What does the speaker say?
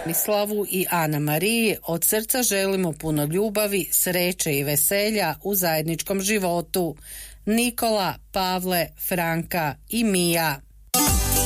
Branislavu i Ana Mariji od srca želimo puno ljubavi, sreće i veselja u zajedničkom životu. Nikola, Pavle, Franka i Mija.